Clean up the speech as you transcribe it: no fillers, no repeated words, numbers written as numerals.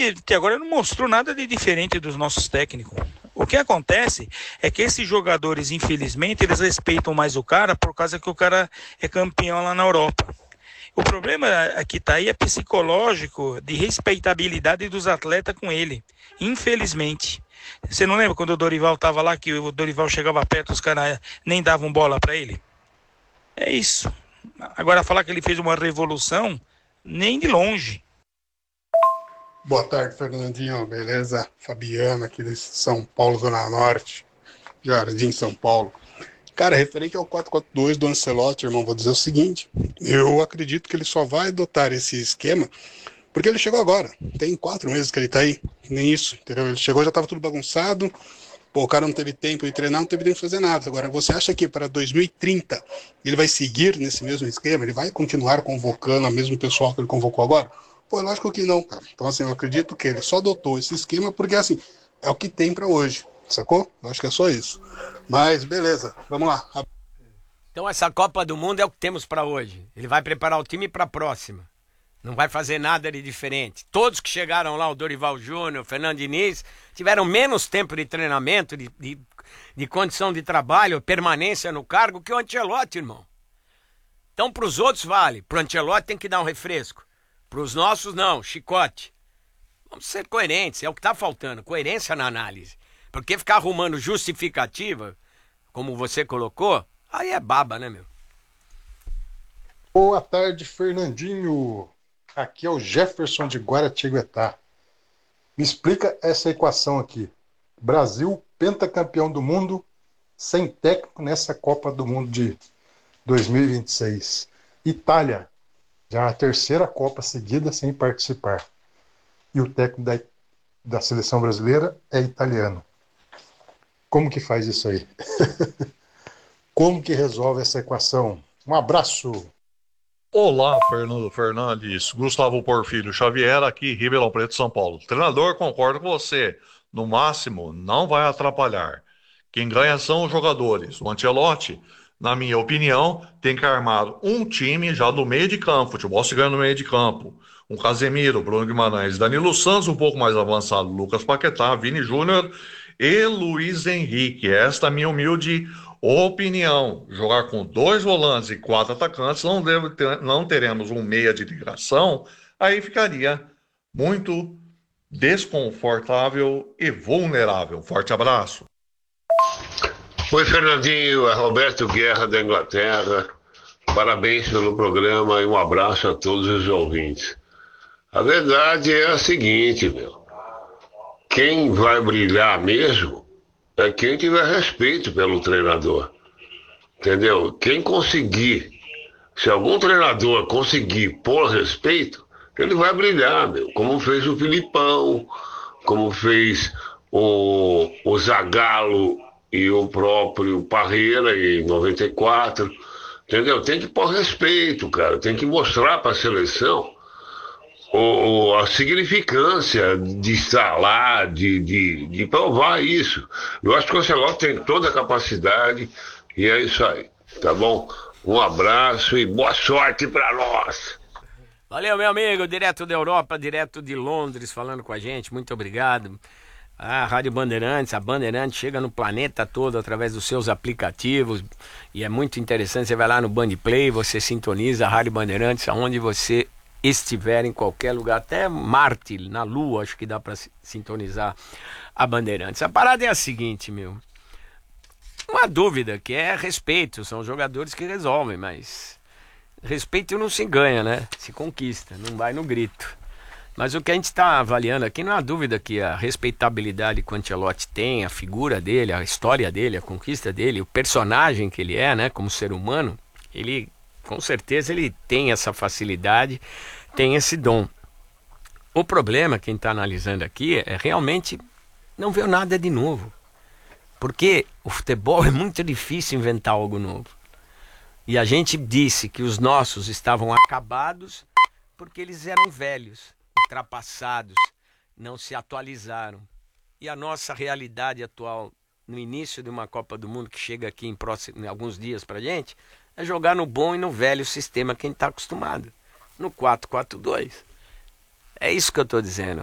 ele até agora não mostrou nada de diferente dos nossos técnicos. O que acontece é que esses jogadores, infelizmente, eles respeitam mais o cara por causa que o cara é campeão lá na Europa. O problema que está aí é psicológico, de respeitabilidade dos atletas com ele, infelizmente. Você não lembra quando o Dorival estava lá, que o Dorival chegava perto, os caras nem davam bola para ele? É isso. Agora, falar que ele fez uma revolução, nem de longe. Boa tarde, Fernandinho. Beleza? Fabiano, aqui de São Paulo, Zona Norte, Jardim, São Paulo. Cara, referente ao 4-4-2 do Ancelotti, irmão, vou dizer o seguinte. Eu acredito que ele só vai adotar esse esquema porque ele chegou agora. Tem 4 meses que ele tá aí. Nem isso, entendeu? Ele chegou, já tava tudo bagunçado. Pô, o cara não teve tempo de treinar, não teve tempo de fazer nada. Agora, você acha que para 2030 ele vai seguir nesse mesmo esquema? Ele vai continuar convocando o mesmo pessoal que ele convocou agora? Pô, lógico que não, cara. Então, assim, eu acredito que ele só adotou esse esquema porque, assim, é o que tem para hoje. Sacou? Eu acho que é só isso. Mas, beleza. Vamos lá. Então, essa Copa do Mundo é o que temos para hoje. Ele vai preparar o time para a próxima. Não vai fazer nada de diferente. Todos que chegaram lá, o Dorival Júnior, o Fernando Diniz, tiveram menos tempo de treinamento, de condição de trabalho, permanência no cargo que o Ancelotti, irmão. Então, para os outros vale. Para o Ancelotti tem que dar um refresco. Para os nossos, não. Chicote. Vamos ser coerentes. É o que está faltando. Coerência na análise. Porque ficar arrumando justificativa, como você colocou, aí é baba, né, meu? Boa tarde, Fernandinho. Aqui é o Jefferson de Guaratinguetá. Me explica essa equação aqui. Brasil, pentacampeão do mundo, sem técnico nessa Copa do Mundo de 2026. Itália, já a terceira Copa seguida sem participar. E o técnico da seleção brasileira é italiano. Como que faz isso aí? Como que resolve essa equação? Um abraço! Olá, Fernando Fernandes, Gustavo Porfírio Xavier, aqui em Ribeirão Preto, São Paulo. Treinador, concordo com você. No máximo, não vai atrapalhar. Quem ganha são os jogadores. O Ancelotti, na minha opinião, tem que armar um time já no meio de campo. Futebol se ganha no meio de campo. Um Casemiro, Bruno Guimarães, Danilo Santos, um pouco mais avançado, Lucas Paquetá, Vini Júnior e Luiz Henrique. Esta é a minha humilde opinião. Jogar com 2 volantes e 4 atacantes, não teremos um meia de ligação, aí ficaria muito desconfortável e vulnerável. Forte abraço. Oi, Fernandinho, é Roberto Guerra da Inglaterra. Parabéns pelo programa e um abraço a todos os ouvintes. A verdade é a seguinte, meu. Quem vai brilhar mesmo é quem tiver respeito pelo treinador. Entendeu? Quem conseguir, se algum treinador conseguir pôr respeito, ele vai brilhar, meu. Como fez o Filipão, como fez o Zagallo e o próprio Parreira em 94. Entendeu? Tem que pôr respeito, cara. Tem que mostrar para a seleção a significância de estar lá, de provar isso. Eu acho que o Ancelotti tem toda a capacidade e é isso aí, tá bom? Um abraço e boa sorte para nós. Valeu, meu amigo, direto da Europa, direto de Londres, falando com a gente, muito obrigado. A Rádio Bandeirantes, a Bandeirantes chega no planeta todo através dos seus aplicativos e é muito interessante, você vai lá no Bandplay, você sintoniza a Rádio Bandeirantes aonde você estiver, em qualquer lugar, até Marte, na Lua, acho que dá para sintonizar a Bandeirantes. A parada é a seguinte, meu, não há dúvida que é respeito, são jogadores que resolvem, mas respeito não se ganha, né? Se conquista, não vai no grito. Mas o que a gente está avaliando aqui, não há dúvida que a respeitabilidade que o Ancelotti tem, a figura dele, a história dele, a conquista dele, o personagem que ele é, né, como ser humano, ele, com certeza, ele tem essa facilidade, tem esse dom. O problema, quem está analisando aqui, é realmente não ver nada de novo. Porque o futebol é muito difícil inventar algo novo. E a gente disse que os nossos estavam acabados porque eles eram velhos, ultrapassados, não se atualizaram. E a nossa realidade atual, no início de uma Copa do Mundo que chega aqui em alguns dias pra gente, é jogar no bom e no velho sistema que a gente está acostumado, no 4-4-2. É isso que eu estou dizendo.